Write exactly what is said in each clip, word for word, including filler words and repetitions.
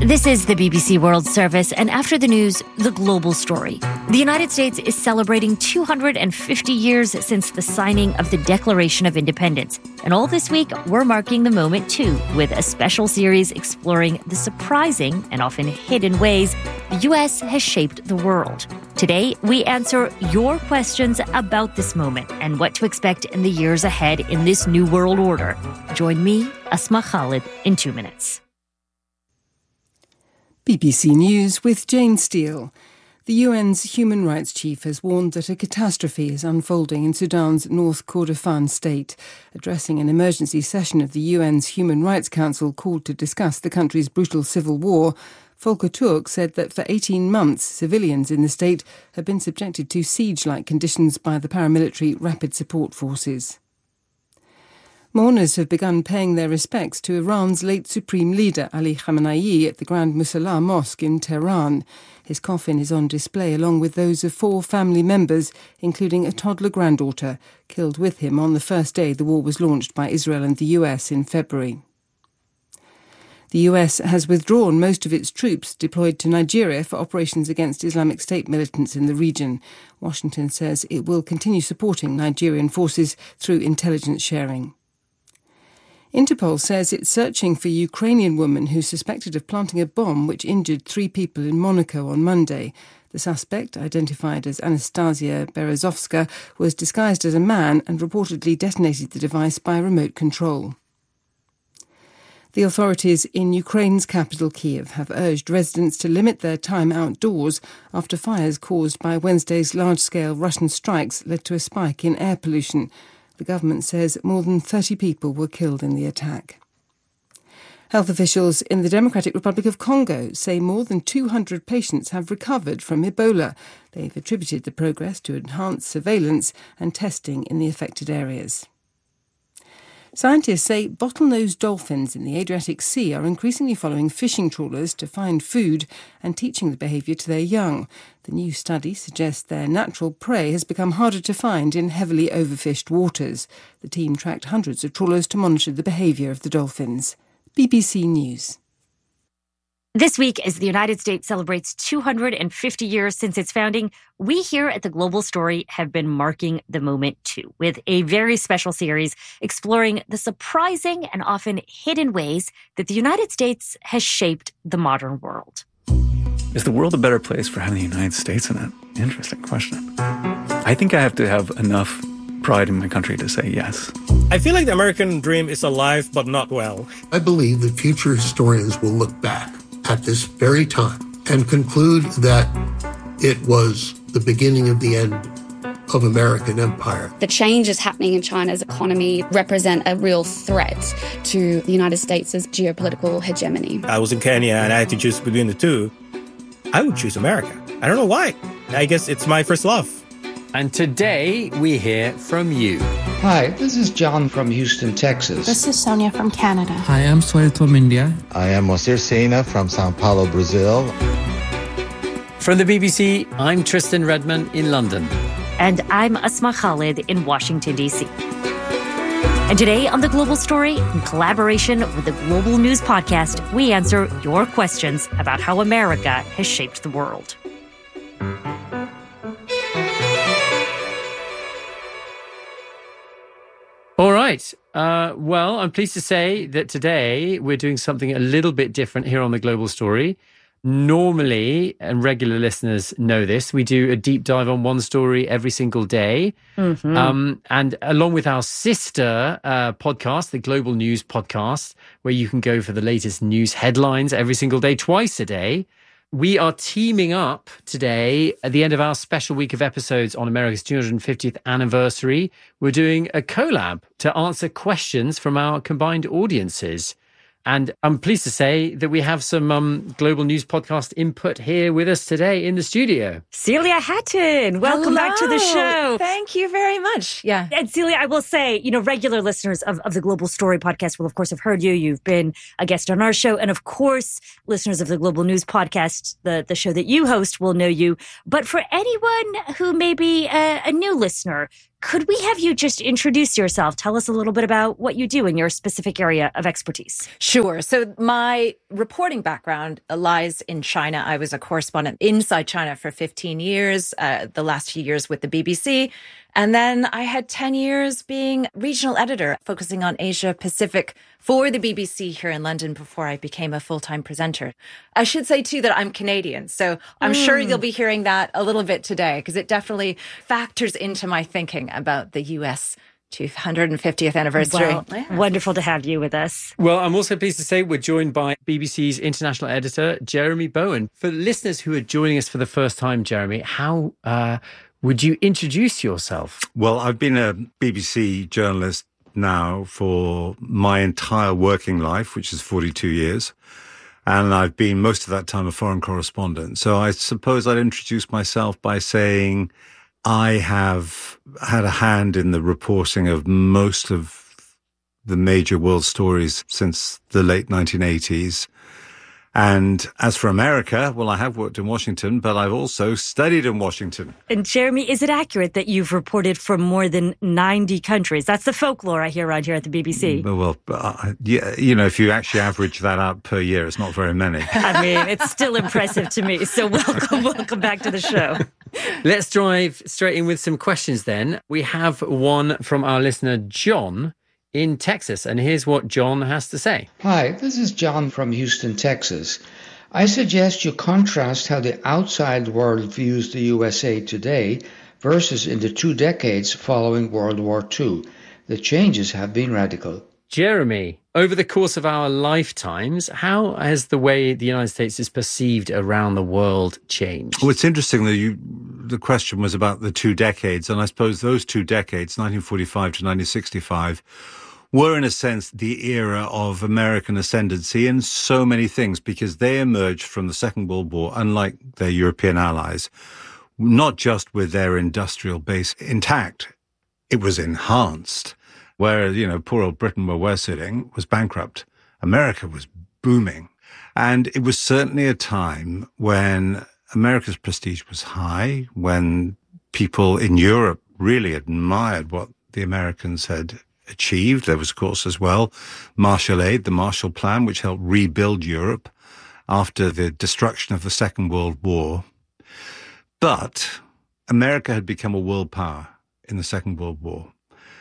This is the B B C World Service, and after the news, the global story. The United States is celebrating two hundred fifty years since the signing of the Declaration of Independence. And all this week, we're marking the moment, too, with a special series exploring the surprising and often hidden ways the U S has shaped the world. Today, we answer your questions about this moment and what to expect in the years ahead in this new world order. Join me, Asma Khalid, in two minutes. B B C News with Jane Steele. The U N's human rights chief has warned that a catastrophe is unfolding in Sudan's North Kordofan state. Addressing an emergency session of the U N's Human Rights Council called to discuss the country's brutal civil war, Volker Turk said that for eighteen months, civilians in the state have been subjected to siege-like conditions by the paramilitary Rapid Support Forces. Mourners have begun paying their respects to Iran's late supreme leader, Ali Khamenei, at the Grand Musalla Mosque in Tehran. His coffin is on display along with those of four family members, including a toddler granddaughter, killed with him on the first day the war was launched by Israel and the U S in February. The U S has withdrawn most of its troops deployed to Nigeria for operations against Islamic State militants in the region. Washington says it will continue supporting Nigerian forces through intelligence sharing. Interpol says it's searching for a Ukrainian woman who's suspected of planting a bomb which injured three people in Monaco on Monday. The suspect, identified as Anastasia Berezovska, was disguised as a man and reportedly detonated the device by remote control. The authorities in Ukraine's capital Kyiv have urged residents to limit their time outdoors after fires caused by Wednesday's large-scale Russian strikes led to a spike in air pollution. The government says more than thirty people were killed in the attack. Health officials in the Democratic Republic of Congo say more than two hundred patients have recovered from Ebola. They've attributed the progress to enhanced surveillance and testing in the affected areas. Scientists say bottlenose dolphins in the Adriatic Sea are increasingly following fishing trawlers to find food and teaching the behaviour to their young. The new study suggests their natural prey has become harder to find in heavily overfished waters. The team tracked hundreds of trawlers to monitor the behaviour of the dolphins. B B C News. This week, as the United States celebrates two hundred fifty years since its founding, we here at The Global Story have been marking the moment too, with a very special series exploring the surprising and often hidden ways that the United States has shaped the modern world. Is the world a better place for having the United States in it? Interesting question. I think I have to have enough pride in my country to say yes. I feel like the American dream is alive but not well. I believe that future historians will look back at this very time and conclude that it was the beginning of the end of American empire. The changes happening in China's economy represent a real threat to the United States' geopolitical hegemony. I was in Kenya and I had to choose between the two. I would choose America. I don't know why. I guess it's my first love. And today we hear from you. Hi, this is John from Houston, Texas. This is Sonia from Canada. Hi, I'm Soil from India. I am Mosir Sena from Sao Paulo, Brazil. From the B B C, I'm Tristan Redman in London. And I'm Asma Khalid in Washington, D C. And today on The Global Story, in collaboration with the Global News Podcast, we answer your questions about how America has shaped the world. All right. Uh, well, I'm pleased to say that today we're doing something a little bit different here on The Global Story. Normally, and regular listeners know this, we do a deep dive on one story every single day. Mm-hmm. Um, and along with our sister uh, podcast, the Global News Podcast, where you can go for the latest news headlines every single day, twice a day, we are teaming up today at the end of our special week of episodes on America's two hundred fiftieth anniversary. We're doing a collab to answer questions from our combined audiences. And I'm pleased to say that we have some um, Global News Podcast input here with us today in the studio. Celia Hatton, welcome Hello. back to the show. Thank you very much. Yeah. And Celia, I will say, you know, regular listeners of, of the Global Story Podcast will, of course, have heard you. You've been a guest on our show. And of course, listeners of the Global News Podcast, the, the show that you host, will know you. But for anyone who may be a, a new listener, Could we have you just introduce yourself? Tell us a little bit about what you do in your specific area of expertise. Sure. So my reporting background lies in China. I was a correspondent inside China for fifteen years, uh, the last few years with the B B C. And then I had ten years being regional editor, focusing on Asia Pacific for the B B C here in London before I became a full-time presenter. I should say, too, that I'm Canadian. So I'm mm. sure you'll be hearing that a little bit today, because it definitely factors into my thinking about the U S two hundred fiftieth anniversary. Well, yeah. Wonderful to have you with us. Well, I'm also pleased to say we're joined by B B C's international editor, Jeremy Bowen. For listeners who are joining us for the first time, Jeremy, how uh, would you introduce yourself? Well, I've been a B B C journalist now for my entire working life, which is forty-two years. And I've been most of that time a foreign correspondent. So I suppose I'd introduce myself by saying I have had a hand in the reporting of most of the major world stories since the late nineteen eighties. And as for America, well, I have worked in Washington, but I've also studied in Washington. And Jeremy, is it accurate that you've reported from more than ninety countries? That's the folklore I hear around here at the B B C. Well, uh, yeah, you know, if you actually average that out per year, it's not very many. I mean, it's still impressive to me. So welcome, welcome back to the show. Let's drive straight in with some questions then. We have one from our listener, John, in Texas. And here's what John has to say. Hi, this is John from Houston, Texas. I suggest you contrast how the outside world views the U S A today versus in the two decades following World War Two. The changes have been radical. Jeremy, over the course of our lifetimes, how has the way the United States is perceived around the world changed? Well, it's interesting that you, the question was about the two decades, and I suppose those two decades, nineteen forty-five to nineteen sixty-five, were in a sense the era of American ascendancy in so many things, because they emerged from the Second World War, unlike their European allies, not just with their industrial base intact, it was enhanced. Where, you know, poor old Britain, where we're sitting, was bankrupt. America was booming. And it was certainly a time when America's prestige was high, when people in Europe really admired what the Americans had achieved. There was, of course, as well, Marshall Aid, the Marshall Plan, which helped rebuild Europe after the destruction of the Second World War. But America had become a world power in the Second World War.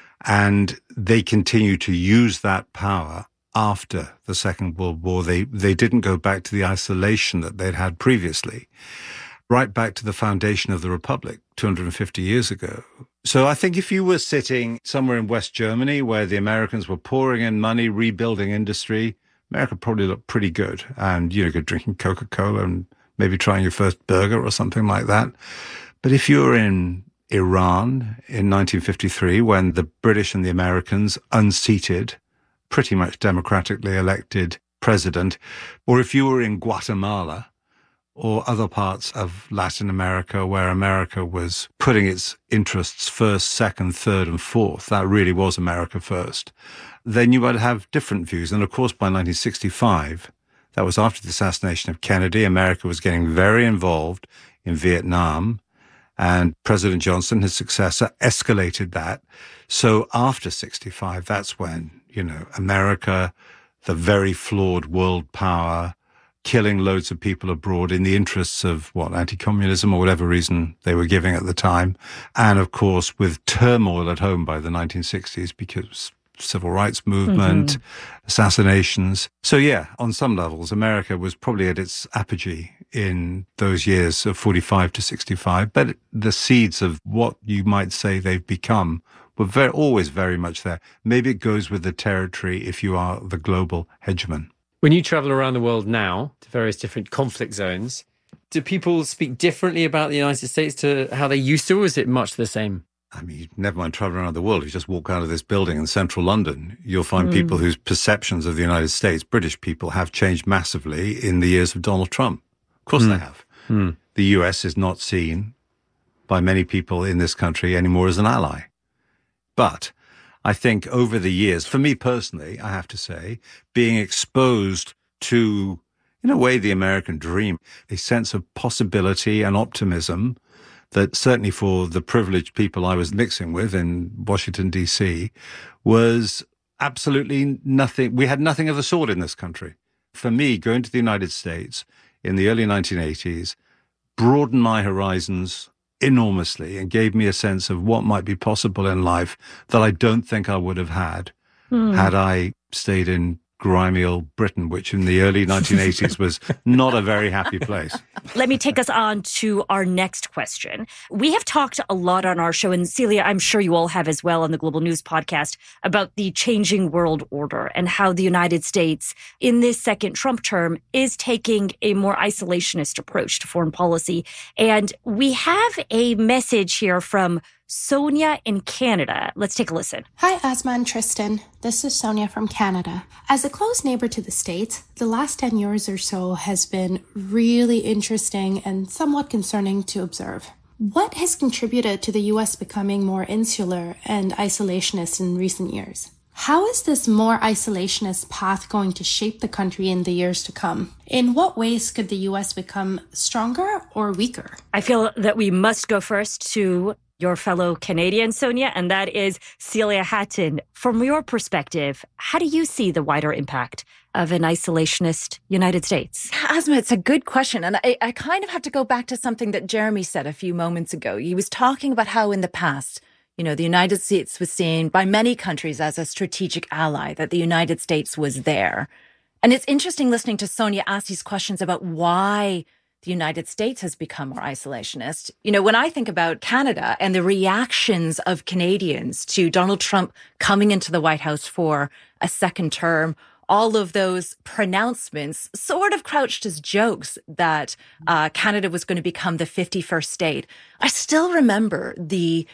And they continued to use that power after the Second World War. They they didn't go back to the isolation that they'd had previously, right back to the foundation of the Republic two hundred fifty years ago. So I think if you were sitting somewhere in West Germany where the Americans were pouring in money, rebuilding industry, America probably looked pretty good. And, you know, you're drinking Coca-Cola and maybe trying your first burger or something like that. But if you were in Iran in nineteen fifty-three, when the British and the Americans unseated pretty much democratically elected president, or if you were in Guatemala or other parts of Latin America where America was putting its interests first, second, third, and fourth, that really was America first, then you would have different views. And of course, by nineteen sixty-five, that was after the assassination of Kennedy, America was getting very involved in Vietnam. And President Johnson, his successor, escalated that. So after sixty-five, that's when, you know, America, the very flawed world power, killing loads of people abroad in the interests of, what, anti-communism or whatever reason they were giving at the time. And, of course, with turmoil at home by the nineteen sixties because civil rights movement, mm-hmm. assassinations. So, yeah, on some levels, America was probably at its apogee in those years of forty-five to sixty-five, but the seeds of what you might say they've become were very, always very much there. Maybe it goes with the territory if you are the global hegemon. When you travel around the world now to various different conflict zones, do people speak differently about the United States to how they used to, or is it much the same? I mean, never mind traveling around the world. You just walk out of this building in central London, you'll find mm. people whose perceptions of the United States, British people, have changed massively in the years of Donald Trump. Of course mm. they have. Mm. The U S is not seen by many people in this country anymore as an ally. But I think over the years, for me personally, I have to say, being exposed to, in a way, the American dream, a sense of possibility and optimism that certainly for the privileged people I was mixing with in Washington, D C, was absolutely nothing. We had nothing of the sort in this country. For me, going to the United States in the early nineteen eighties broadened my horizons enormously and gave me a sense of what might be possible in life that I don't think I would have had mm. had I stayed in grimy old Britain, which in the early nineteen eighties was not a very happy place. Let me take us on to our next question. We have talked a lot on our show, and Celia, I'm sure you all have as well on the Global News podcast, about the changing world order and how the United States in this second Trump term is taking a more isolationist approach to foreign policy. And we have a message here from Sonia in Canada. Let's take a listen. Hi, Asma and Tristan. This is Sonia from Canada. As a close neighbor to the States, the last ten years or so has been really interesting and somewhat concerning to observe. What has contributed to the U S becoming more insular and isolationist in recent years? How is this more isolationist path going to shape the country in the years to come? In what ways could the U S become stronger or weaker? I feel that we must go first to your fellow Canadian, Sonia, and that is Celia Hatton. From your perspective, how do you see the wider impact of an isolationist United States? Asma, it's a good question. And I, I kind of have to go back to something that Jeremy said a few moments ago. He was talking about how in the past, you know, the United States was seen by many countries as a strategic ally, that the United States was there. And it's interesting listening to Sonia ask these questions about why the United States has become more isolationist. You know, when I think about Canada and the reactions of Canadians to Donald Trump coming into the White House for a second term, all of those pronouncements sort of crouched as jokes that uh, Canada was going to become the fifty-first state. I still remember the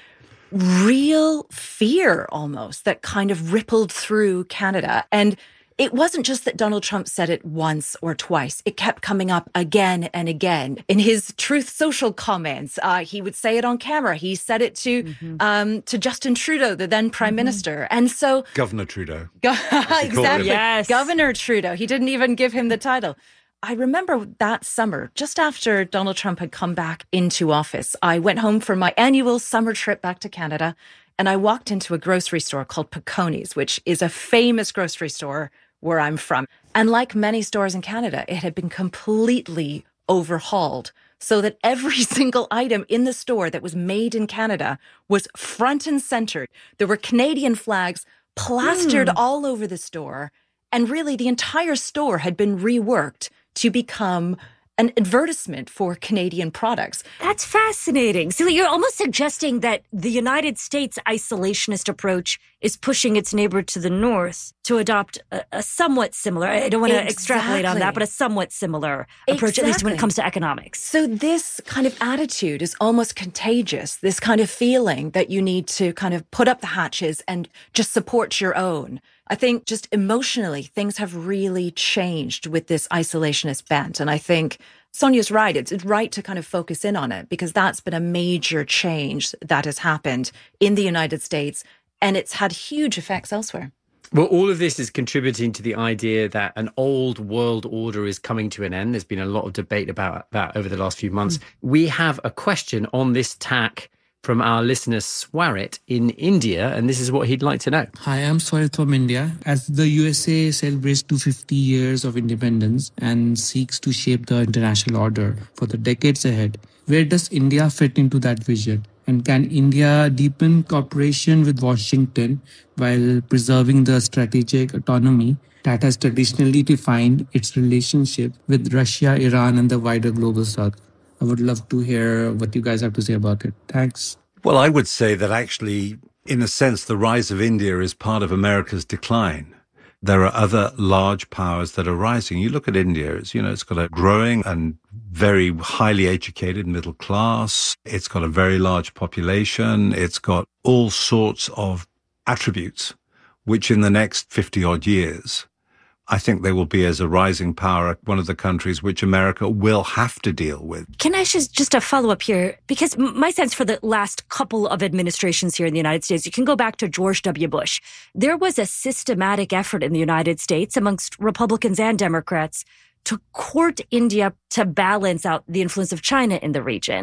real fear almost that kind of rippled through Canada. And it wasn't just that Donald Trump said it once or twice. It kept coming up again and again. In his Truth Social comments, uh, he would say it on camera. He said it to mm-hmm. um, to Justin Trudeau, the then Prime mm-hmm. Minister. And so... Governor Trudeau. Exactly. Yes. Governor Trudeau. He didn't even give him the title. I remember that summer, just after Donald Trump had come back into office, I went home for my annual summer trip back to Canada, and I walked into a grocery store called Piconi's, which is a famous grocery store where I'm from. And like many stores in Canada, it had been completely overhauled so that every single item in the store that was made in Canada was front and centered. There were Canadian flags plastered mm. all over the store. And really, the entire store had been reworked to become an advertisement for Canadian products. That's fascinating. So you're almost suggesting that the United States isolationist approach is pushing its neighbor to the north to adopt a, a somewhat similar, I don't want to exactly. extrapolate on that, but a somewhat similar approach, exactly. at least when it comes to economics. So this kind of attitude is almost contagious, this kind of feeling that you need to kind of put up the hatches and just support your own. I think just emotionally, things have really changed with this isolationist bent. And I think Sonia's right. It's right to kind of focus in on it because that's been a major change that has happened in the United States, and it's had huge effects elsewhere. Well, all of this is contributing to the idea that an old world order is coming to an end. There's been a lot of debate about that over the last few months. Mm. We have a question on this tack from our listener Swarit in India, and this is what he'd like to know. Hi, I'm Swarit from India. As the U S A celebrates two hundred fifty years of independence and seeks to shape the international order for the decades ahead, where does India fit into that vision? And can India deepen cooperation with Washington while preserving the strategic autonomy that has traditionally defined its relationship with Russia, Iran, and the wider global south? I would love to hear what you guys have to say about it. Thanks. Well, I would say that actually, in a sense, the rise of India is part of America's decline. There are other large powers that are rising. You look at India, it's, you know, it's got a growing and very highly educated middle class. It's got a very large population. It's got all sorts of attributes, which in the next fifty odd years, I think they will be as a rising power, one of the countries which America will have to deal with. Can I just, just a follow-up here? Because my sense for the last couple of administrations here in the United States, you can go back to George W. Bush. There was a systematic effort in the United States amongst Republicans and Democrats to court India to balance out the influence of China in the region.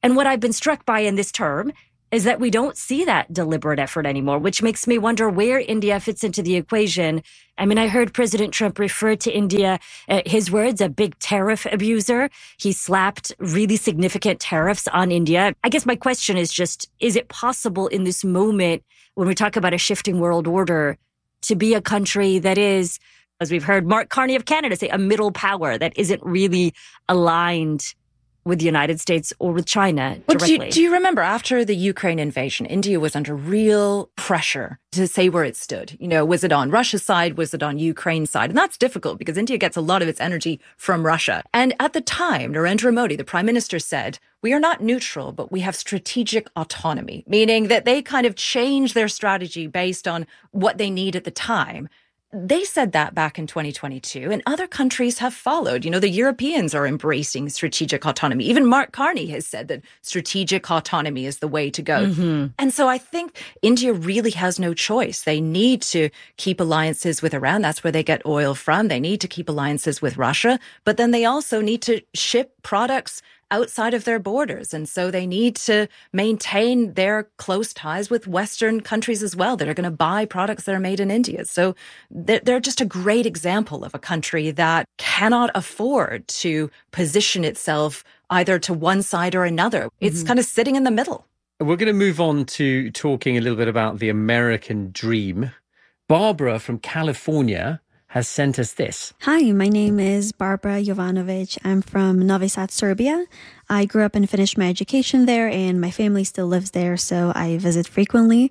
And what I've been struck by in this term is that we don't see that deliberate effort anymore, which makes me wonder where India fits into the equation. I mean, I heard President Trump refer to India, uh, his words, a big tariff abuser. He slapped really significant tariffs on India. I guess my question is just, is it possible in this moment, when we talk about a shifting world order, to be a country that is, as we've heard Mark Carney of Canada say, a middle power that isn't really aligned with the United States or with China directly? Well, do, you, do you remember after the Ukraine invasion, India was under real pressure to say where it stood? You know, was it on Russia's side? Was it on Ukraine's side? And that's difficult because India gets a lot of its energy from Russia. And at the time, Narendra Modi, the prime minister, said, we are not neutral, but we have strategic autonomy, meaning that they kind of change their strategy based on what they need at the time. They said that back in twenty twenty-two, and other countries have followed. You know, the Europeans are embracing strategic autonomy. Even Mark Carney has said that strategic autonomy is the way to go. Mm-hmm. And so I think India really has no choice. They need to keep alliances with Iran. That's where they get oil from. They need to keep alliances with Russia, but then they also need to ship products outside of their borders. And so they need to maintain their close ties with Western countries as well that are going to buy products that are made in India. So they're just a great example of a country that cannot afford to position itself either to one side or another. It's mm-hmm. kind of sitting in the middle. We're going to move on to talking a little bit about the American dream. Barbara from California has sent us this. Hi, my name is Barbara Jovanovic. I'm from Novi Sad, Serbia. I grew up and finished my education there, and my family still lives there, so I visit frequently.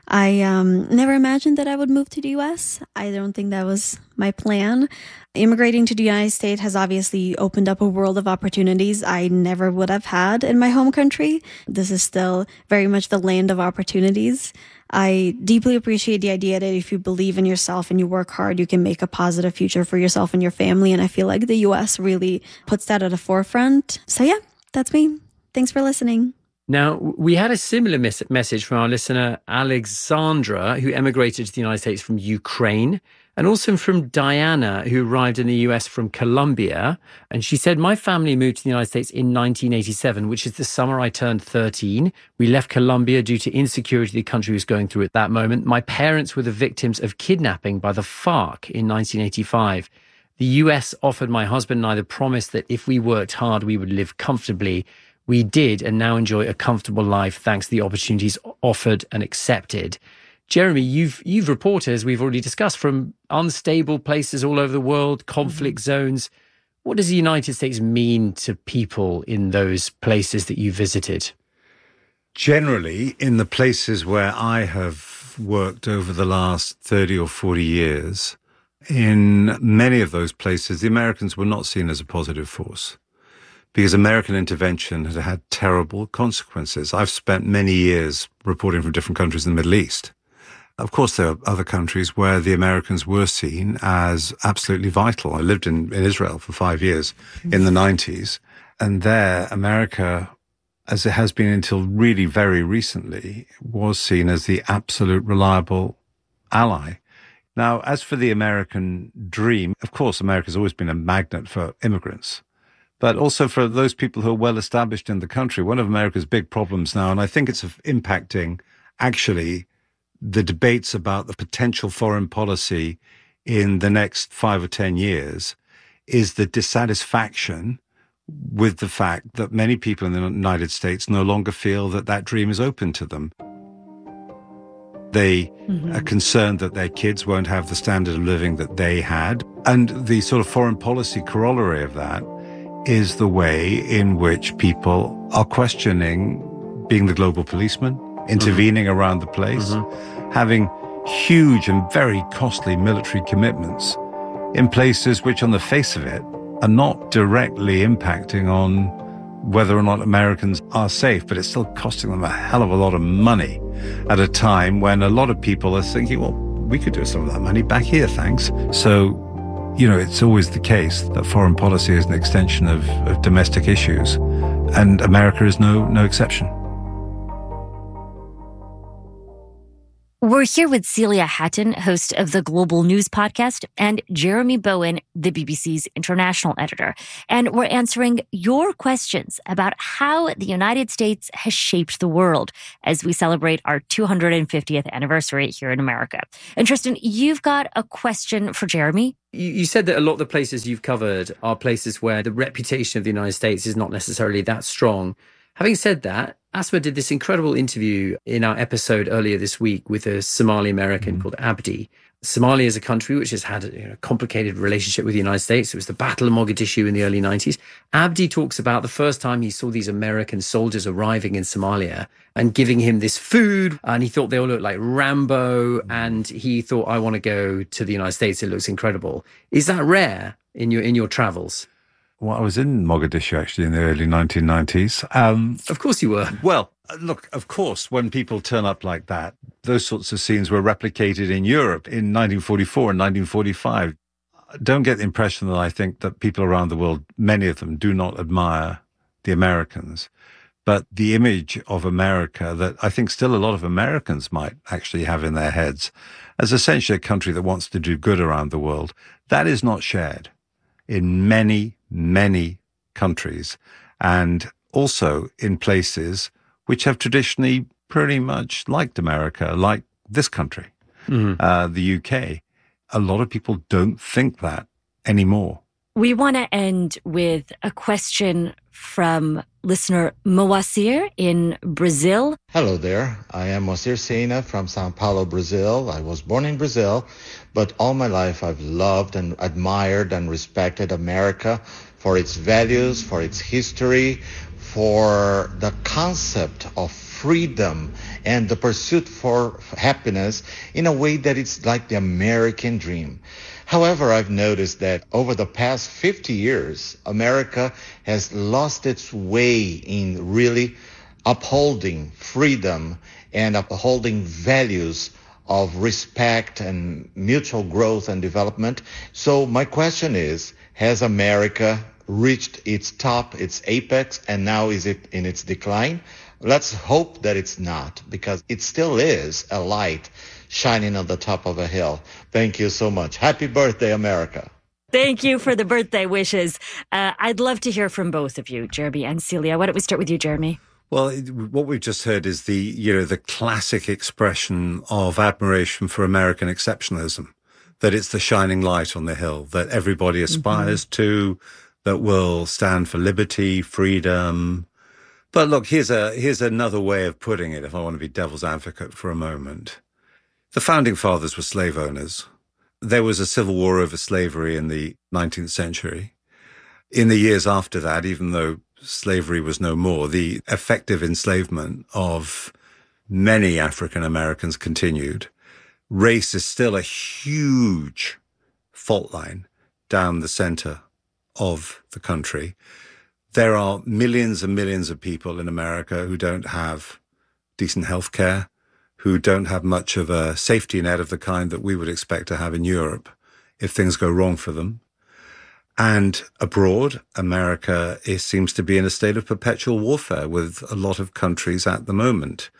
I um, never imagined that I would move to the U S. I don't think that was my plan. Immigrating to the United States has obviously opened up a world of opportunities I never would have had in my home country. This is still very much the land of opportunities. I deeply appreciate the idea that if you believe in yourself and you work hard, you can make a positive future for yourself and your family. And I feel like the U S really puts that at the forefront. So yeah, that's me. Thanks for listening. Now, we had a similar mes- message from our listener, Alexandra, who emigrated to the United States from Ukraine, and also from Diana, who arrived in the U S from Colombia. And she said, my family moved to the United States in nineteen eighty-seven, which is the summer I turned thirteen. We left Colombia due to insecurity the country was going through at that moment. My parents were the victims of kidnapping by the FARC in nineteen eighty-five. The U S offered my husband and I the promise that if we worked hard, we would live comfortably. We did, and now enjoy a comfortable life thanks to the opportunities offered and accepted. Jeremy, you've you've reported, as we've already discussed, from unstable places all over the world, conflict mm-hmm. zones. What does the United States mean to people in those places that you visited? Generally, in the places where I have worked over the last thirty or forty years, in many of those places, the Americans were not seen as a positive force, because American intervention had had terrible consequences. I've spent many years reporting from different countries in the Middle East. Of course, there are other countries where the Americans were seen as absolutely vital. I lived in, in Israel for five years in the nineties, and there, America, as it has been until really very recently, was seen as the absolute reliable ally. Now, as for the American dream, of course, America's always been a magnet for immigrants, but also for those people who are well established in the country. One of America's big problems now, and I think it's impacting actually the debates about the potential foreign policy in the next five or ten years, is the dissatisfaction with the fact that many people in the United States no longer feel that that dream is open to them. They mm-hmm. are concerned that their kids won't have the standard of living that they had. And the sort of foreign policy corollary of that is the way in which people are questioning being the global policeman, intervening mm-hmm. around the place, mm-hmm. having huge and very costly military commitments in places which on the face of it are not directly impacting on whether or not Americans are safe, but it's still costing them a hell of a lot of money at a time when a lot of people are thinking, well, we could do some of that money back here, thanks. So, you know, it's always the case that foreign policy is an extension of, of domestic issues, and America is no no exception. We're here with Celia Hatton, host of the Global News Podcast, and Jeremy Bowen, the B B C's international editor. And we're answering your questions about how the United States has shaped the world as we celebrate our two hundred fiftieth anniversary here in America. And Tristan, you've got a question for Jeremy. You, you said that a lot of the places you've covered are places where the reputation of the United States is not necessarily that strong. Having said that, Asma did this incredible interview in our episode earlier this week with a Somali American mm. called Abdi. Somalia is a country which has had a you know, complicated relationship with the United States. It was the Battle of Mogadishu in the early nineties. Abdi talks about the first time he saw these American soldiers arriving in Somalia and giving him this food. And he thought they all looked like Rambo. And he thought, I want to go to the United States. It looks incredible. Is that rare in your in your travels? Well, I was in Mogadishu, actually, in the early nineteen nineties. Um, of course you were. Well, look, of course, when people turn up like that, those sorts of scenes were replicated in Europe in nineteen forty-four and nineteen forty-five. Don't get the impression that I think that people around the world, many of them, do not admire the Americans. But the image of America that I think still a lot of Americans might actually have in their heads as essentially a country that wants to do good around the world, that is not shared in many, many countries, and also in places which have traditionally pretty much liked America, like this country, mm-hmm. uh, the U K. A lot of people don't think that anymore. We want to end with a question from listener Moacir in Brazil. Hello there. I am Moacir Sena from Sao Paulo, Brazil. I was born in Brazil, but all my life I've loved and admired and respected America for its values, for its history, for the concept of freedom and the pursuit for happiness in a way that it's like the American dream. However, I've noticed that over the past fifty years, America has lost its way in really upholding freedom and upholding values of respect and mutual growth and development. So my question is, has America reached its top, its apex, and now is it in its decline? Let's hope that it's not, because it still is a light shining on the top of a hill. Thank you so much. Happy birthday, America. Thank you for the birthday wishes. Uh, I'd love to hear from both of you, Jeremy and Celia. Why don't we start with you, Jeremy? Well, what we've just heard is the, you know, the classic expression of admiration for American exceptionalism, that it's the shining light on the hill that everybody aspires mm-hmm. to, that will stand for liberty, freedom. But look, here's a here's another way of putting it, if I want to be devil's advocate for a moment. The founding fathers were slave owners. There was a civil war over slavery in the nineteenth century. In the years after that, even though slavery was no more, the effective enslavement of many African Americans continued. Race is still a huge fault line down the center of the country. There are millions and millions of people in America who don't have decent health care, who don't have much of a safety net of the kind that we would expect to have in Europe if things go wrong for them. And abroad, America is, seems to be in a state of perpetual warfare with a lot of countries at the moment.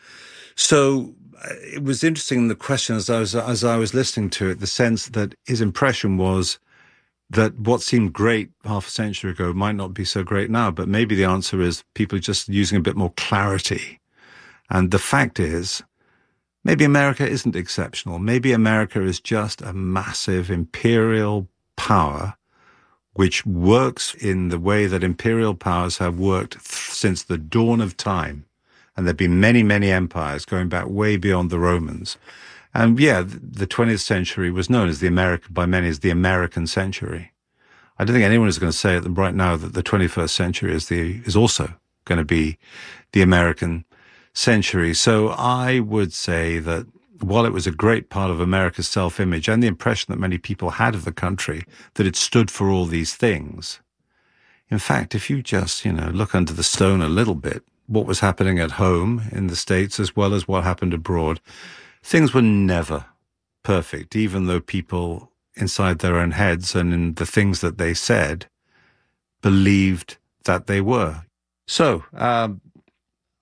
So it was interesting, the question as I was, as I was listening to it, the sense that his impression was that what seemed great half a century ago might not be so great now, but maybe the answer is people are just using a bit more clarity. And the fact is, maybe America isn't exceptional. Maybe America is just a massive imperial power which works in the way that imperial powers have worked th- since the dawn of time. And there have been many, many empires going back way beyond the Romans. And yeah, the twentieth century was known as the American, by many as the American century. I don't think anyone is going to say right now that the twenty-first century is the, is also going to be the American century. So I would say that while it was a great part of America's self-image and the impression that many people had of the country, that it stood for all these things. In fact, if you just, you know, look under the stone a little bit, what was happening at home in the States as well as what happened abroad, things were never perfect, even though people inside their own heads and in the things that they said believed that they were. So, um,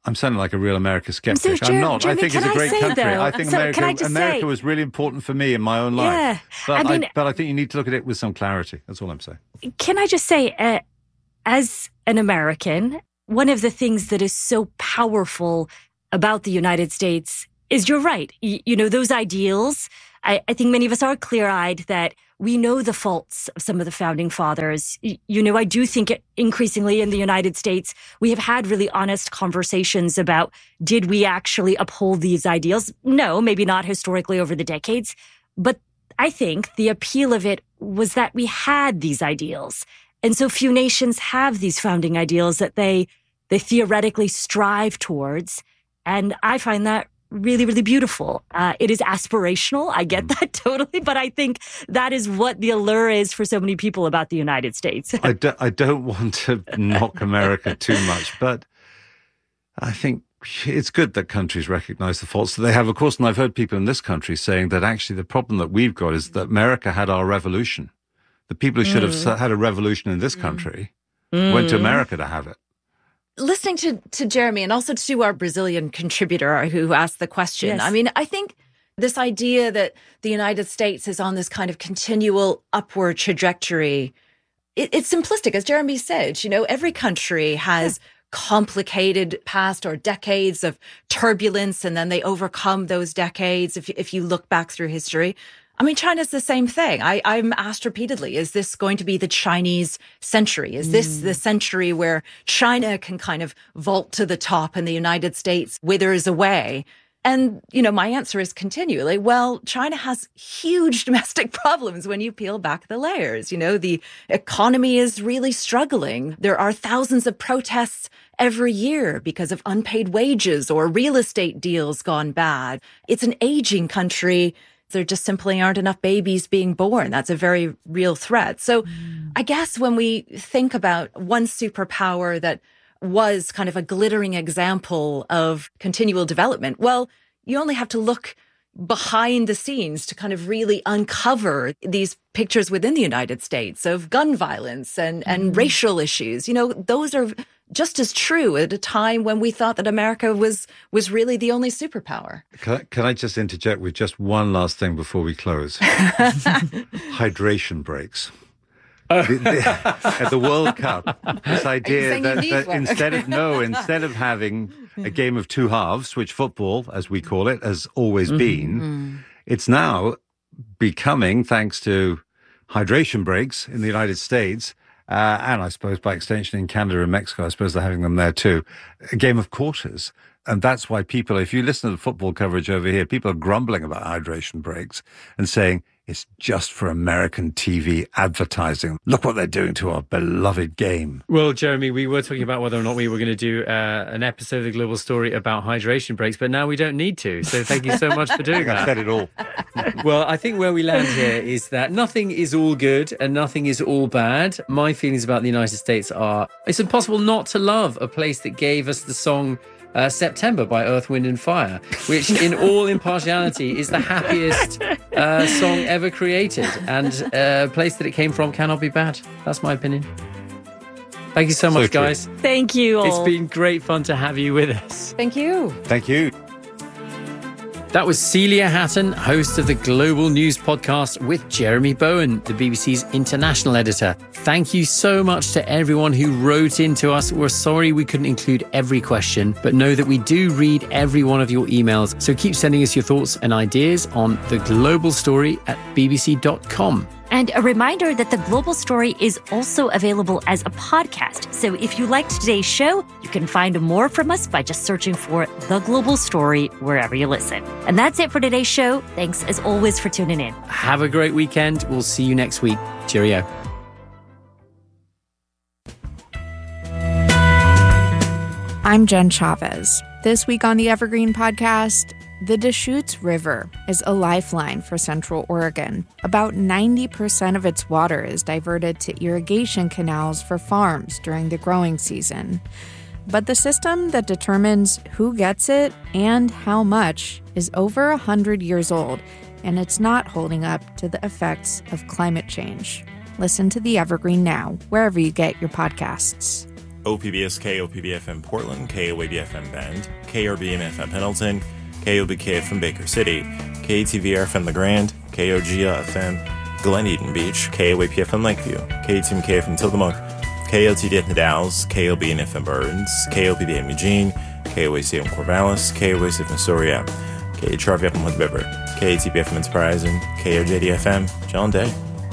I'm sounding like a real America skeptic. So, I'm not. Jeremy, I think it's a great say, country. Though, I think so, America, America say, was really important for me in my own life. Yeah, but, I mean, I, but I think you need to look at it with some clarity. That's all I'm saying. Can I just say, uh, as an American, one of the things that is so powerful about the United States is you're right. You, you know, those ideals, I, I think many of us are clear-eyed that we know the faults of some of the founding fathers. You, you know, I do think increasingly in the United States, we have had really honest conversations about, did we actually uphold these ideals? No, maybe not historically over the decades. But I think the appeal of it was that we had these ideals. And so few nations have these founding ideals that they they theoretically strive towards. And I find that really, really beautiful. Uh, it is aspirational. I get that totally. But I think that is what the allure is for so many people about the United States. I, do, I don't want to knock America too much, but I think it's good that countries recognize the faults that they have. Of course, and I've heard people in this country saying that actually the problem that we've got is that America had our revolution. The people who should Mm. have had a revolution in this country mm. went to America to have it. Listening to, to Jeremy and also to our Brazilian contributor who asked the question, Yes. I mean, I think this idea that the United States is on this kind of continual upward trajectory, it, it's simplistic. As Jeremy said, you know, every country has complicated past or decades of turbulence, and then they overcome those decades if, if you look back through history. I mean, China's the same thing. I, I'm asked repeatedly, is this going to be the Chinese century? Is this mm. the century where China can kind of vault to the top and the United States withers away? And, you know, my answer is continually, well, China has huge domestic problems when you peel back the layers. You know, the economy is really struggling. There are thousands of protests every year because of unpaid wages or real estate deals gone bad. It's an aging country. There just simply aren't enough babies being born. That's a very real threat. So mm. I guess when we think about one superpower that was kind of a glittering example of continual development, well, you only have to look behind the scenes to kind of really uncover these pictures within the United States of gun violence and, mm. and racial issues. You know, those are just as true at a time when we thought that America was was really the only superpower. Can I, can I just interject with just one last thing before we close? Hydration breaks. the, the, at the World Cup, this idea that, that instead of no, instead of having a game of two halves, which football, as we call it, has always mm-hmm. been, mm. it's now becoming, thanks to hydration breaks in the United States, uh, and I suppose by extension in Canada and Mexico, I suppose they're having them there too, a game of quarters. And that's why people, if you listen to the football coverage over here, people are grumbling about hydration breaks and saying, it's just for American T V advertising. Look what they're doing to our beloved game. Well, Jeremy, we were talking about whether or not we were going to do uh, an episode of The Global Story about hydration breaks, but now we don't need to. So thank you so much for doing that. I said it all. Well, I think where we land here is that nothing is all good and nothing is all bad. My feelings about the United States are, it's impossible not to love a place that gave us the song Uh, September by Earth, Wind and Fire, which in all impartiality is the happiest uh, song ever created, and uh, a place that it came from cannot be bad. That's my opinion. Thank you so, so much, true. guys. Thank you all. It's been great fun to have you with us. Thank you. Thank you. That was Celia Hatton, host of the Global News Podcast with Jeremy Bowen, the B B C's international editor. Thank you so much to everyone who wrote into us. We're sorry we couldn't include every question, but know that we do read every one of your emails. So keep sending us your thoughts and ideas on the global story at b b c dot com. And a reminder that The Global Story is also available as a podcast. So if you liked today's show, you can find more from us by just searching for The Global Story wherever you listen. And that's it for today's show. Thanks, as always, for tuning in. Have a great weekend. We'll see you next week. Cheerio. I'm Jen Chavez. This week on the Evergreen Podcast, the Deschutes River is a lifeline for Central Oregon. About ninety percent of its water is diverted to irrigation canals for farms during the growing season. But the system that determines who gets it and how much is over one hundred years old, and it's not holding up to the effects of climate change. Listen to the Evergreen now, wherever you get your podcasts. O P B S K O P B F M Portland, K O A B F M Bend, K R B M F M Pendleton, K O B K F M Baker City, K A T V R F M La Grande, K O G L F M Glen Eden Beach, K O A P F M Lakeview, K A T M K F M Tillamook, K O T D F M Dalles, K O B N F M Burns, K O P B M Eugene, K O A C M Corvallis, K O A C F M Soria, K H R V F M Hood River, K A T B F M Enterprise, K O J D F M John Day.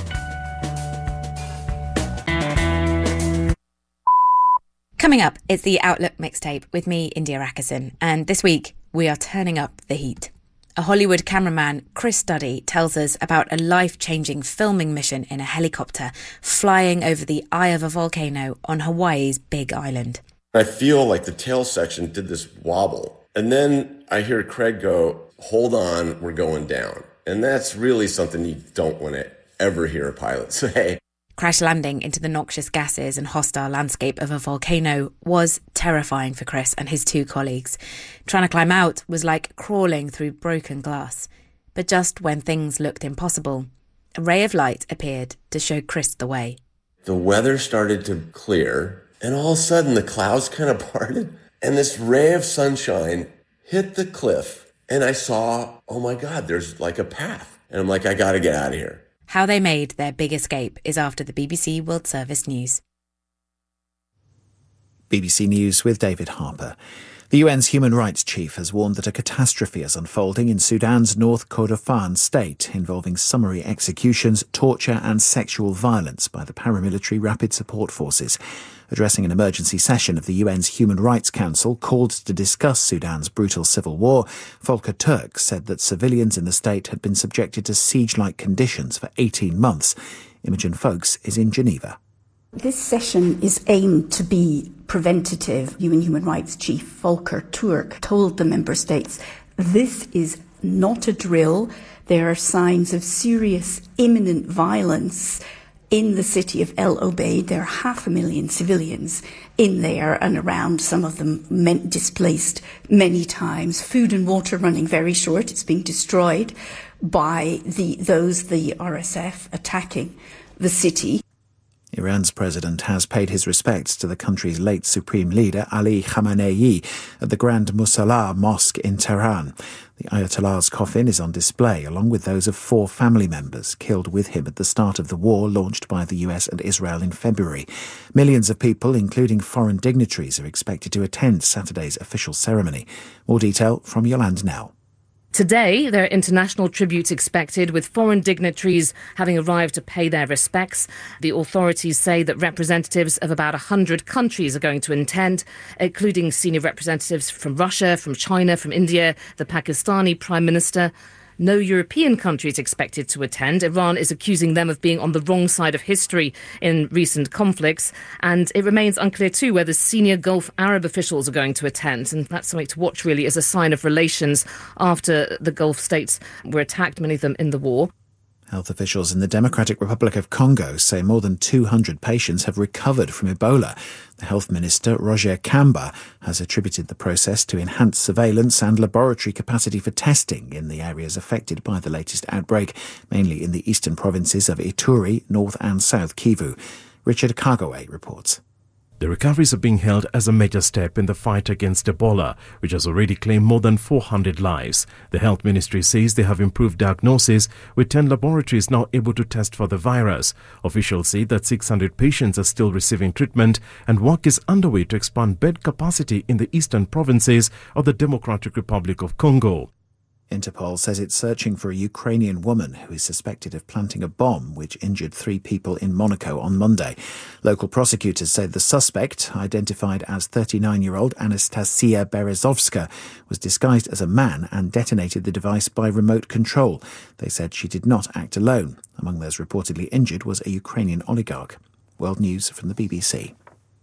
Coming up, it's the Outlook mixtape with me, India Rackerson, and this week we are turning up the heat. A Hollywood cameraman, Chris Studdy, tells us about a life-changing filming mission in a helicopter flying over the eye of a volcano on Hawaii's Big Island. I feel like the tail section did this wobble, and then I hear Craig go, "Hold on, we're going down." And that's really something you don't want to ever hear a pilot say. Crash landing into the noxious gases and hostile landscape of a volcano was terrifying for Chris and his two colleagues. Trying to climb out was like crawling through broken glass. But just when things looked impossible, a ray of light appeared to show Chris the way. The weather started to clear, and all of a sudden the clouds kind of parted, and this ray of sunshine hit the cliff, and I saw, oh my God, there's like a path. And I'm like, I gotta get out of here. How they made their big escape is after the B B C World Service News. B B C News with David Harper. The U N's human rights chief has warned that a catastrophe is unfolding in Sudan's North Kordofan state, involving summary executions, torture and sexual violence by the paramilitary Rapid Support Forces. Addressing an emergency session of the U N's Human Rights Council called to discuss Sudan's brutal civil war, Volker Turk said that civilians in the state had been subjected to siege-like conditions for eighteen months. Imogen Folks is in Geneva. This session is aimed to be preventative. U N Human Rights Chief Volker Turk told the member states, this is not a drill. There are signs of serious imminent violence in the city of El Obeid. There are half a million civilians in there and around, some of them meant displaced many times. Food and water running very short. It's being destroyed by the those, the R S F, attacking the city. Iran's president has paid his respects to the country's late supreme leader, Ali Khamenei, at the Grand Musalla Mosque in Tehran. The Ayatollah's coffin is on display, along with those of four family members killed with him at the start of the war launched by the U S and Israel in February. Millions of people, including foreign dignitaries, are expected to attend Saturday's official ceremony. More detail from Yolande Nell. Today, there are international tributes expected, with foreign dignitaries having arrived to pay their respects. The authorities say that representatives of about one hundred countries are going to attend, including senior representatives from Russia, from China, from India, the Pakistani Prime Minister. No European country is expected to attend. Iran is accusing them of being on the wrong side of history in recent conflicts. And it remains unclear, too, whether senior Gulf Arab officials are going to attend. And that's something to watch, really, as a sign of relations after the Gulf states were attacked, many of them in the war. Health officials in the Democratic Republic of Congo say more than two hundred patients have recovered from Ebola. The health minister, Roger Kamba, has attributed the process to enhanced surveillance and laboratory capacity for testing in the areas affected by the latest outbreak, mainly in the eastern provinces of Ituri, North and South Kivu. Richard Kagawe reports. The recoveries are being hailed as a major step in the fight against Ebola, which has already claimed more than four hundred lives. The health ministry says they have improved diagnosis, with ten laboratories now able to test for the virus. Officials say that six hundred patients are still receiving treatment, and work is underway to expand bed capacity in the eastern provinces of the Democratic Republic of Congo. Interpol says it's searching for a Ukrainian woman who is suspected of planting a bomb which injured three people in Monaco on Monday. Local prosecutors say the suspect, identified as thirty-nine-year-old Anastasia Berezovska, was disguised as a man and detonated the device by remote control. They said she did not act alone. Among those reportedly injured was a Ukrainian oligarch. World News from the B B C.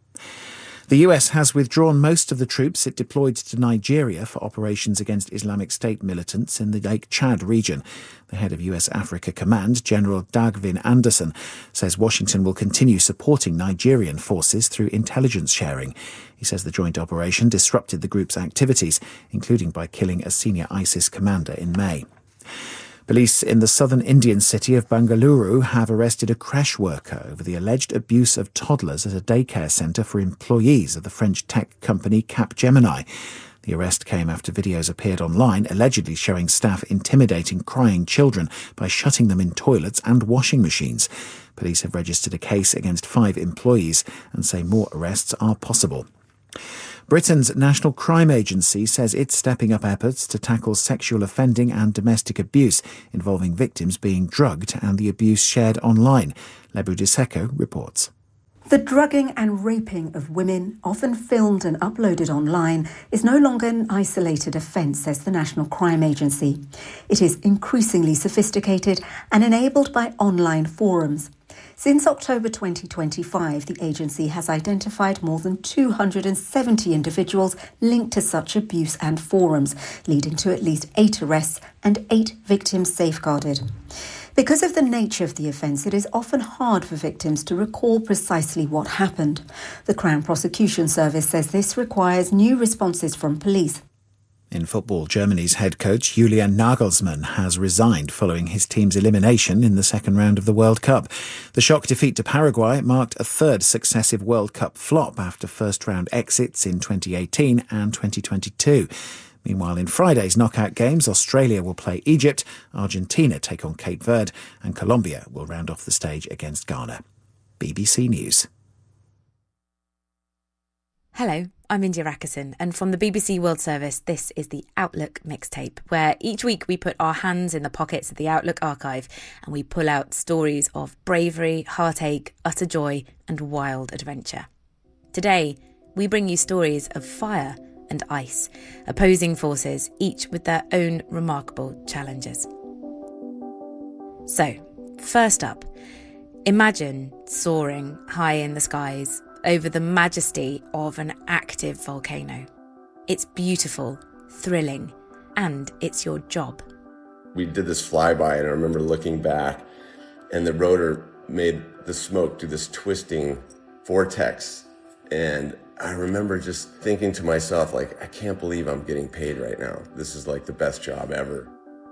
The U S has withdrawn most of the troops it deployed to Nigeria for operations against Islamic State militants in the Lake Chad region. The head of U S Africa Command, General Dagvin Anderson, says Washington will continue supporting Nigerian forces through intelligence sharing. He says the joint operation disrupted the group's activities, including by killing a senior ISIS commander in May. Police in the southern Indian city of Bengaluru have arrested a creche worker over the alleged abuse of toddlers at a daycare centre for employees of the French tech company Capgemini. The arrest came after videos appeared online allegedly showing staff intimidating crying children by shutting them in toilets and washing machines. Police have registered a case against five employees and say more arrests are possible. Britain's National Crime Agency says it's stepping up efforts to tackle sexual offending and domestic abuse involving victims being drugged and the abuse shared online. Lebu Diseko reports. The drugging and raping of women, often filmed and uploaded online, is no longer an isolated offence, says the National Crime Agency. It is increasingly sophisticated and enabled by online forums. Since October twenty twenty-five, the agency has identified more than two hundred seventy individuals linked to such abuse and forums, leading to at least eight arrests and eight victims safeguarded. Because of the nature of the offence, it is often hard for victims to recall precisely what happened. The Crown Prosecution Service says this requires new responses from police. In football, Germany's head coach Julian Nagelsmann has resigned following his team's elimination in the second round of the World Cup. The shock defeat to Paraguay marked a third successive World Cup flop after first-round exits in twenty eighteen and twenty twenty-two. Meanwhile, in Friday's knockout games, Australia will play Egypt, Argentina take on Cape Verde, and Colombia will round off the stage against Ghana. B B C News. Hello, I'm India Rakison, and from the B B C World Service, this is the Outlook Mixtape, where each week we put our hands in the pockets of the Outlook archive and we pull out stories of bravery, heartache, utter joy, and wild adventure. Today, we bring you stories of fire and ice, opposing forces, each with their own remarkable challenges. So, first up, imagine soaring high in the skies over the majesty of an active volcano. It's beautiful, thrilling, and it's your job. We did this flyby, and I remember looking back, and the rotor made the smoke do this twisting vortex, and I remember just thinking to myself, like, I can't believe I'm getting paid right now. This is like the best job ever.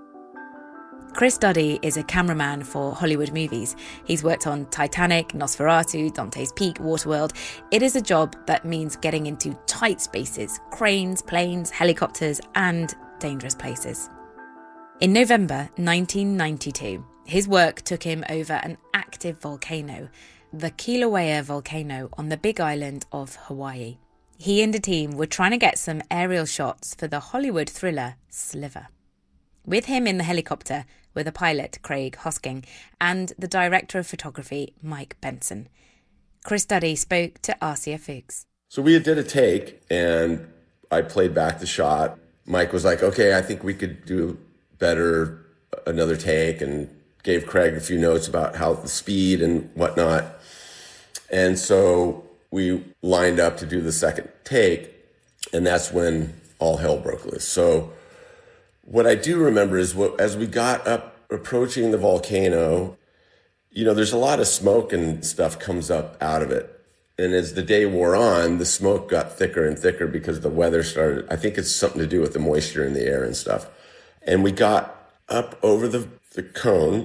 Chris Duddy is a cameraman for Hollywood movies. He's worked on Titanic, Nosferatu, Dante's Peak, Waterworld. It is a job that means getting into tight spaces, cranes, planes, helicopters, and dangerous places. In November nineteen ninety-two, his work took him over an active volcano, the Kilauea volcano on the Big Island of Hawaii. He and a team were trying to get some aerial shots for the Hollywood thriller Sliver. With him in the helicopter were the pilot Craig Hosking and the director of photography Mike Benson. Chris Duddy spoke to Arcia Fuchs. So we did a take, and I played back the shot. Mike was like, okay, I think we could do better, another take, and gave Craig a few notes about how the speed and whatnot. And so we lined up to do the second take, and that's when all hell broke loose. So what I do remember is what, as we got up approaching the volcano, you know, there's a lot of smoke and stuff comes up out of it. And as the day wore on, the smoke got thicker and thicker because the weather started, I think it's something to do with the moisture in the air and stuff. And we got up over the, the cone,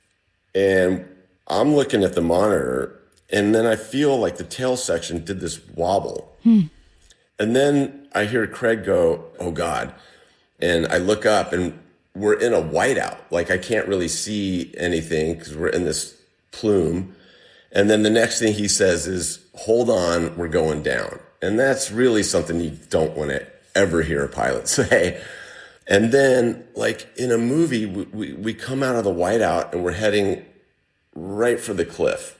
and I'm looking at the monitor, and then I feel like the tail section did this wobble. Hmm. And then I hear Craig go, oh God. And I look up, and we're in a whiteout. Like, I can't really see anything because we're in this plume. And then the next thing he says is, hold on, we're going down. And that's really something you don't want to ever hear a pilot say. And then, like in a movie, we, we, we come out of the whiteout and we're heading right for the cliff.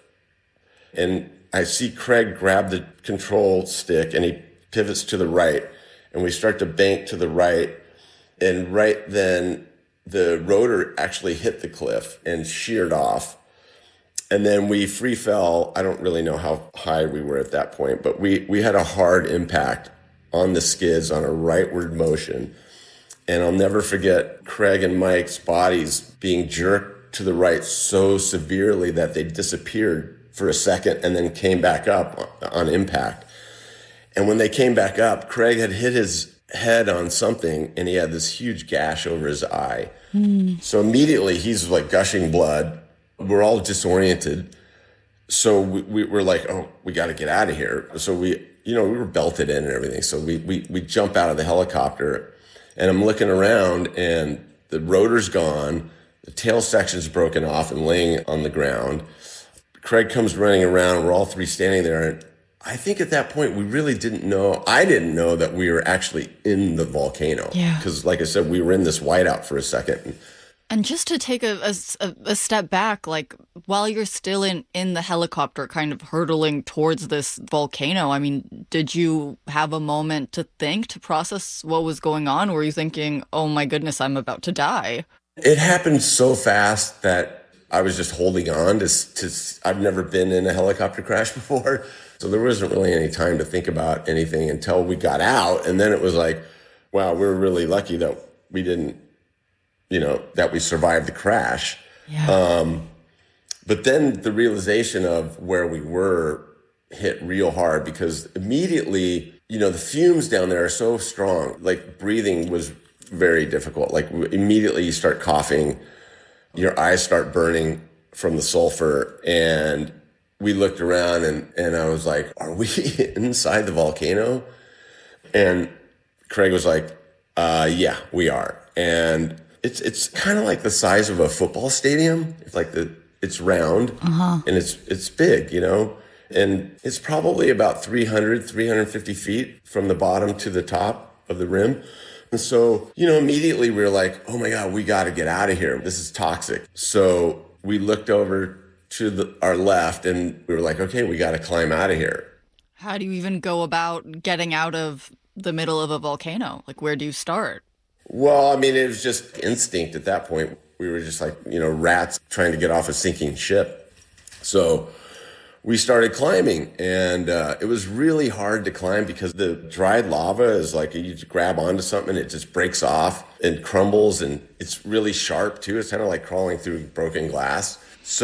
And I see Craig grab the control stick and he pivots to the right, and we start to bank to the right. And right then the rotor actually hit the cliff and sheared off. And then we free fell. I don't really know how high we were at that point, but we, we had a hard impact on the skids on a rightward motion. And I'll never forget Craig and Mike's bodies being jerked to the right so severely that they disappeared for a second and then came back up on impact. And when they came back up, Craig had hit his head on something, and he had this huge gash over his eye. Mm. So immediately he's like gushing blood. We're all disoriented. So we, we were like, oh, we got to get out of here. So we, you know, we were belted in and everything. So we, we, we jump out of the helicopter, and I'm looking around, and the rotor's gone. The tail section's broken off and laying on the ground. Craig comes running around. We're all three standing there. And I think at that point, we really didn't know. I didn't know that we were actually in the volcano. Yeah. Because like I said, we were in this whiteout for a second. And just to take a, a, a step back, like while you're still in, in the helicopter kind of hurtling towards this volcano, I mean, did you have a moment to think, to process what was going on? Or were you thinking, oh my goodness, I'm about to die? It happened so fast that I was just holding on to, to I've never been in a helicopter crash before. So there wasn't really any time to think about anything until we got out. And then it was like, wow, we're really lucky that we didn't, you know, that we survived the crash. Yeah. Um, but then the realization of where we were hit real hard, because immediately, you know, the fumes down there are so strong, like breathing was very difficult. Like immediately you start coughing, your eyes start burning from the sulfur. And we looked around, and, and I was like, are we inside the volcano? And Craig was like, uh, yeah, we are. And it's it's kind of like the size of a football stadium. It's like the it's round uh-huh. and it's it's big, you know, and it's probably about three hundred, three hundred fifty feet from the bottom to the top of the rim. And so, you know, immediately we were like, oh my God, we got to get out of here. This is toxic. So we looked over to the, our left, and we were like, okay, we got to climb out of here. How do you even go about getting out of the middle of a volcano? Like, where do you start? Well, I mean, it was just instinct at that point. We were just like, you know, rats trying to get off a sinking ship. So we started climbing, and uh, it was really hard to climb because the dried lava is like, you grab onto something, it just breaks off and crumbles, and it's really sharp too. It's kind of like crawling through broken glass.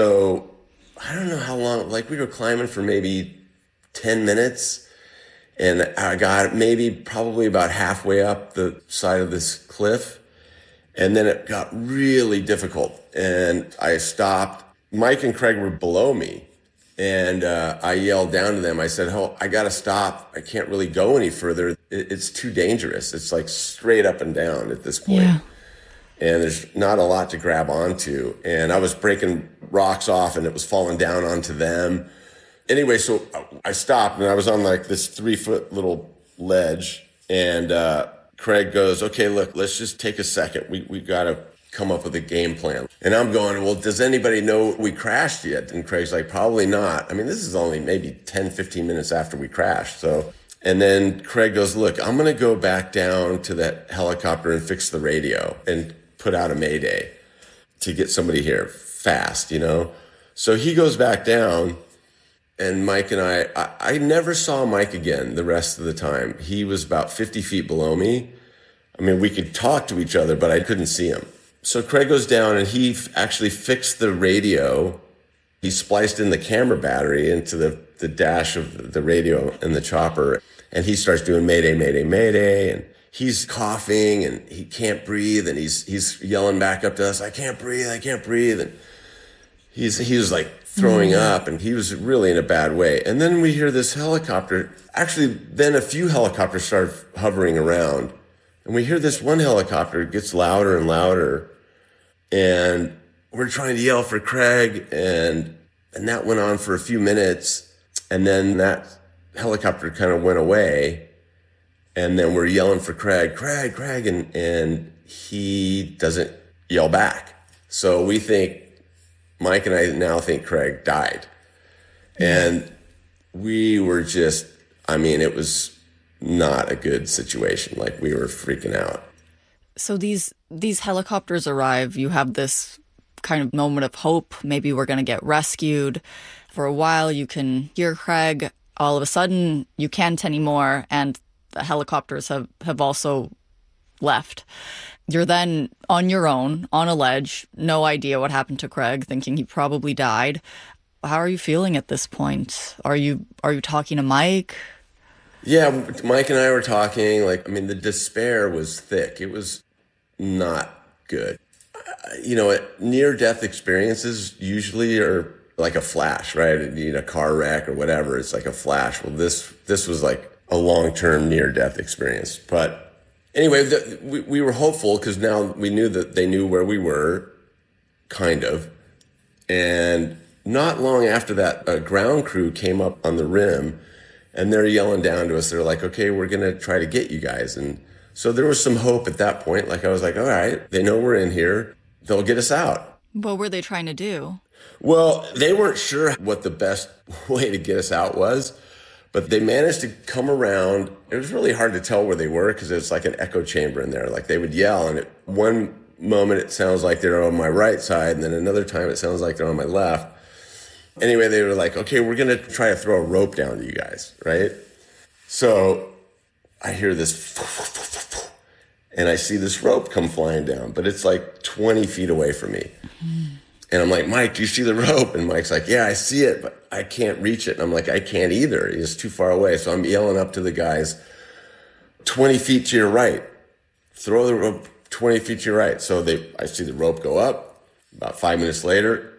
So I don't know how long, like we were climbing for maybe ten minutes. And I got maybe probably about halfway up the side of this cliff. And then it got really difficult. And I stopped. Mike and Craig were below me. And uh, I yelled down to them. I said, oh, I got to stop. I can't really go any further. It's too dangerous. It's like straight up and down at this point. Yeah. And there's not a lot to grab onto. And I was breaking rocks off, and it was falling down onto them. Anyway, so I stopped, and I was on like this three foot little ledge, and uh, Craig goes, okay, look, let's just take a second. We we got to come up with a game plan. And I'm going, well, does anybody know we crashed yet? And Craig's like, probably not. I mean, this is only maybe ten, fifteen minutes after we crashed. So, and then Craig goes, look, I'm going to go back down to that helicopter and fix the radio and put out a mayday to get somebody here fast, you know? So he goes back down. And Mike and I, I, I never saw Mike again the rest of the time. He was about fifty feet below me. I mean, we could talk to each other, but I couldn't see him. So Craig goes down, and he f- actually fixed the radio. He spliced in the camera battery into the, the dash of the radio and the chopper. And he starts doing Mayday, Mayday, Mayday. And he's coughing, and he can't breathe. And he's he's yelling back up to us, I can't breathe, I can't breathe. And he's he was like, throwing up, and he was really in a bad way. And then we hear this helicopter. Actually, then a few helicopters start hovering around, and we hear this one helicopter gets louder and louder, and we're trying to yell for Craig, and and that went on for a few minutes, and then that helicopter kind of went away, and then we're yelling for Craig, Craig, Craig, and and he doesn't yell back. So we think, Mike and I now think Craig died. And we were just, I mean, it was not a good situation. Like, we were freaking out. So these these helicopters arrive. You have this kind of moment of hope. Maybe we're going to get rescued. For a while, you can hear Craig. All of a sudden, you can't anymore. And the helicopters have, have also left. You're then on your own, on a ledge, no idea what happened to Craig, thinking he probably died. How are you feeling at this point? Are you are you talking to Mike? Yeah, Mike and I were talking, like, I mean, the despair was thick. It was not good. You know, near-death experiences usually are like a flash, right? You need a car wreck or whatever. It's like a flash. Well, this this was like a long-term near-death experience. But anyway, the, we, we were hopeful because now we knew that they knew where we were, kind of. And not long after that, a ground crew came up on the rim, and they're yelling down to us. They're like, okay, we're going to try to get you guys. And so there was some hope at that point. Like, I was like, all right, they know we're in here. They'll get us out. What were they trying to do? Well, they weren't sure what the best way to get us out was, but they managed to come around. It was really hard to tell where they were because it's like an echo chamber in there. Like, they would yell, and at one moment it sounds like they're on my right side, and then another time it sounds like they're on my left. Anyway, they were like, okay, we're going to try to throw a rope down to you guys, right? So I hear this, and I see this rope come flying down, but it's like twenty feet away from me. Mm-hmm. And I'm like, Mike, do you see the rope? And Mike's like, yeah, I see it, but I can't reach it. And I'm like, I can't either. It's too far away. So I'm yelling up to the guys, twenty feet to your right. Throw the rope twenty feet to your right. So they, I see the rope go up. About five minutes later,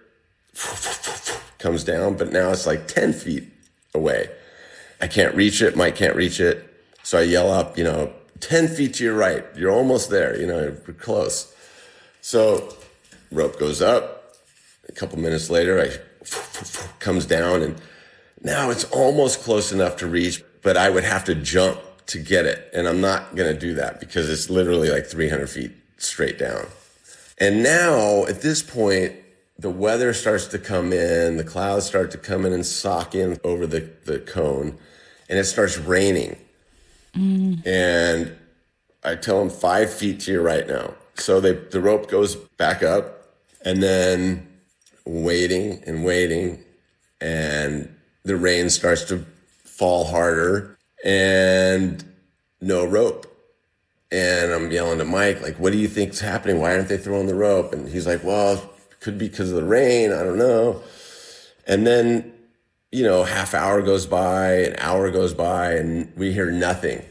comes down, but now it's like ten feet away. I can't reach it. Mike can't reach it. So I yell up, you know, ten feet to your right. You're almost there. You know, we're close. So rope goes up. A couple minutes later, I comes down, and now it's almost close enough to reach, but I would have to jump to get it. And I'm not going to do that because it's literally like three hundred feet straight down. And now at this point, the weather starts to come in, the clouds start to come in and sock in over the, the cone, and it starts raining. Mm. And I tell them five feet to your right now. So they, the rope goes back up, and then waiting and waiting, and the rain starts to fall harder, and no rope. And I'm yelling to Mike, like, what do you think's happening? Why aren't they throwing the rope? And he's like, well, it could be because of the rain. I don't know. And then, you know, half hour goes by, an hour goes by, and we hear nothing.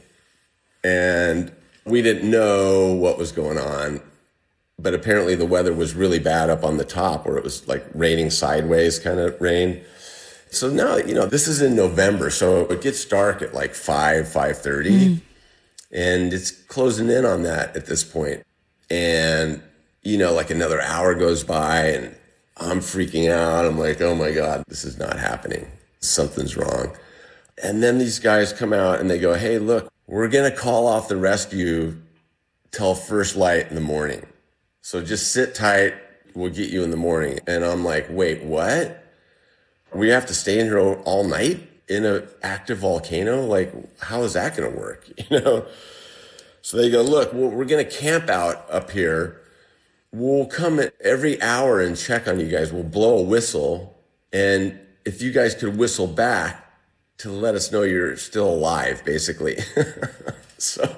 And we didn't know what was going on. But apparently the weather was really bad up on the top where it was like raining sideways kind of rain. So now, you know, this is in November, so it gets dark at like five, five thirty. Mm. And it's closing in on that at this point. And, you know, like another hour goes by, and I'm freaking out. I'm like, oh my God, this is not happening. Something's wrong. And then these guys come out and they go, hey, look, we're going to call off the rescue till first light in the morning. So just sit tight. We'll get you in the morning. And I'm like, wait, what? We have to stay in here all night in an active volcano? Like, how is that going to work? You know? So they go, look, well, we're going to camp out up here. We'll come at every hour and check on you guys. We'll blow a whistle. And if you guys could whistle back to let us know you're still alive, basically. so...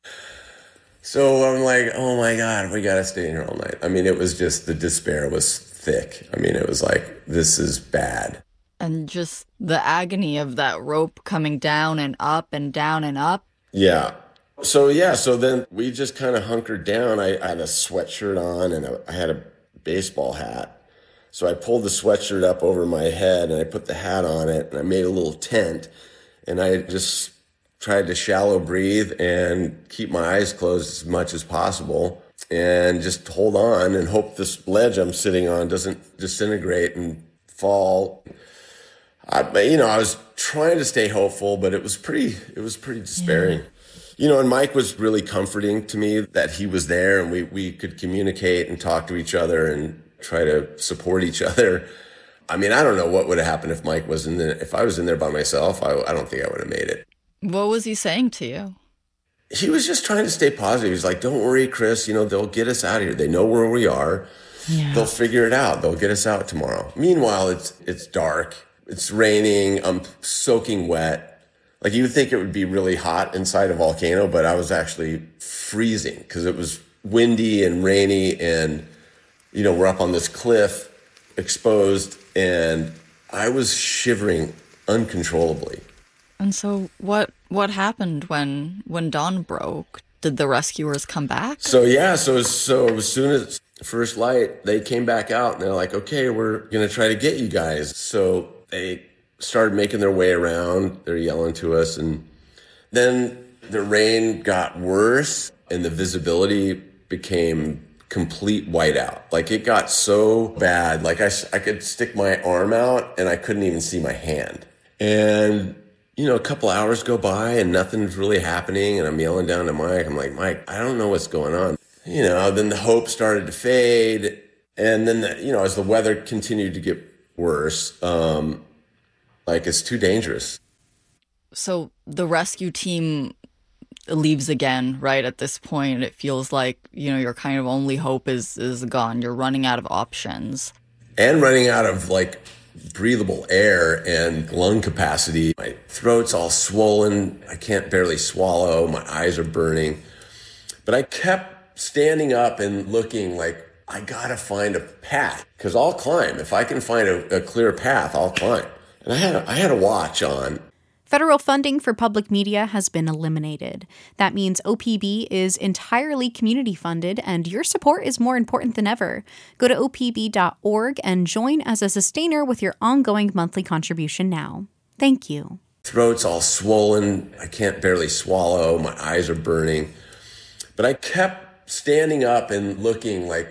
So I'm like, oh my God, we got to stay in here all night. I mean, it was just, the despair was thick. I mean, it was like, this is bad. And just the agony of that rope coming down and up and down and up. Yeah. So, yeah, so then we just kind of hunkered down. I, I had a sweatshirt on, and I had a baseball hat. So I pulled the sweatshirt up over my head, and I put the hat on it, and I made a little tent. And I just tried to shallow breathe and keep my eyes closed as much as possible and just hold on and hope this ledge I'm sitting on doesn't disintegrate and fall. I, you know, I was trying to stay hopeful, but it was pretty, it was pretty despairing. Yeah. You know, and Mike was really comforting to me that he was there and we, we could communicate and talk to each other and try to support each other. I mean, I don't know what would have happened if Mike was in there. If I was in there by myself, I, I don't think I would have made it. What was he saying to you? He was just trying to stay positive. He's like, don't worry, Chris. You know, they'll get us out of here. They know where we are. Yeah. They'll figure it out. They'll get us out tomorrow. Meanwhile, it's it's dark. It's raining. I'm soaking wet. Like, you would think it would be really hot inside a volcano, but I was actually freezing because it was windy and rainy. And, you know, we're up on this cliff, exposed, and I was shivering uncontrollably. And so what what happened when when dawn broke? Did the rescuers come back? So yeah, so so as soon as first light, they came back out and they're like, okay, we're going to try to get you guys. So they started making their way around. They're yelling to us. And then the rain got worse and the visibility became complete whiteout. Like it got so bad. Like I, I could stick my arm out and I couldn't even see my hand. And, you know, a couple hours go by and nothing's really happening. And I'm yelling down to Mike. I'm like, Mike, I don't know what's going on. You know, then the hope started to fade. And then, the, you know, as the weather continued to get worse, um, like it's too dangerous. So the rescue team leaves again, right? At this point, it feels like, you know, your kind of only hope is, is gone. You're running out of options. And running out of like breathable air and lung capacity. My throat's all swollen. I can't barely swallow. My eyes are burning. But I kept standing up and looking like, I gotta find a path, because I'll climb. If I can find a, a clear path, I'll climb. And I had, a, I had a watch on. Federal funding for public media has been eliminated. That means O P B is entirely community funded, and your support is more important than ever. Go to O P B dot org and join as a sustainer with your ongoing monthly contribution now. Thank you. Throat's all swollen. I can't barely swallow. My eyes are burning. But I kept standing up and looking like,